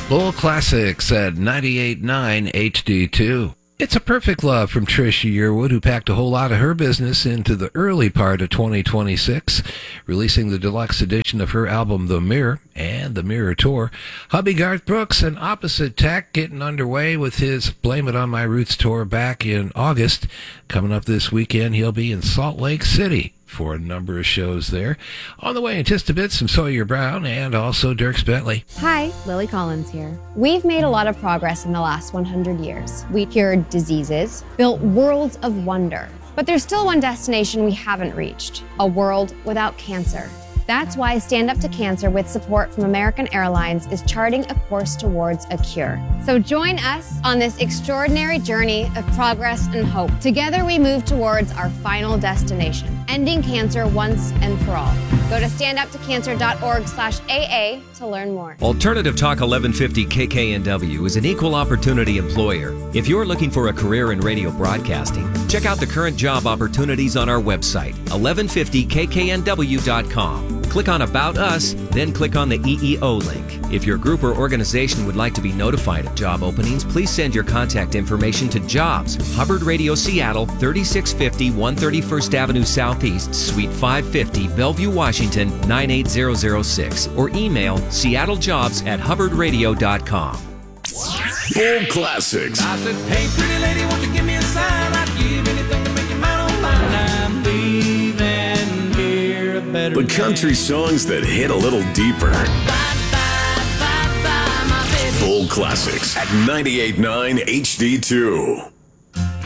Full Classics at 98.9 HD2. It's a Perfect Love from Trisha Yearwood, who packed a whole lot of her business into the early part of 2026, releasing the deluxe edition of her album The Mirror and The Mirror Tour. Hubby Garth Brooks and Opposite Tack getting underway with his Blame It On My Roots tour back in August. Coming up this weekend, he'll be in Salt Lake City for a number of shows there. On the way in just a bit, some Sawyer Brown and also Dierks Bentley. Hi, Lily Collins here. We've made a lot of progress in the last 100 years. We cured diseases, built worlds of wonder. But there's still one destination we haven't reached, a world without cancer. That's why Stand Up to Cancer, with support from American Airlines, is charting a course towards a cure. So join us on this extraordinary journey of progress and hope. Together we move towards our final destination, ending cancer once and for all. Go to standuptocancer.org/AA to learn more. Alternative Talk 1150 KKNW is an equal opportunity employer. If you're looking for a career in radio broadcasting, check out the current job opportunities on our website, 1150kknw.com. Click on About Us, then click on the EEO link. If your group or organization would like to be notified of job openings, please send your contact information to Jobs, Hubbard Radio Seattle, 3650 131st Avenue Southeast, Suite 550, Bellevue, Washington, 98006, or email seattlejobs@hubbardradio.com. Full Classics. I said, hey, pretty lady, won't you give me a sign? I'd give anything to make your mind on mine. I'm leaving here a better The country songs that hit a little deeper. Full Classics at 98.9 HD2.